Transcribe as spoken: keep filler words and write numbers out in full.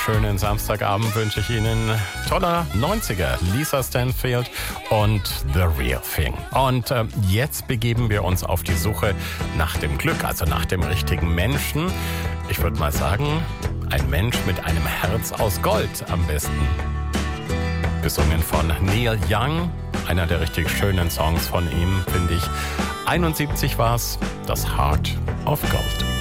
schönen Samstagabend wünsche ich Ihnen. Toller neunziger, Lisa Stanfield und The Real Thing. Und äh, jetzt begeben wir uns auf die Suche nach dem Glück, also nach dem richtigen Menschen. Ich würde mal sagen, ein Mensch mit einem Herz aus Gold am besten. Gesungen von Neil Young, einer der richtig schönen Songs von ihm, finde ich. einundsiebzig war's, das Heart of Gold.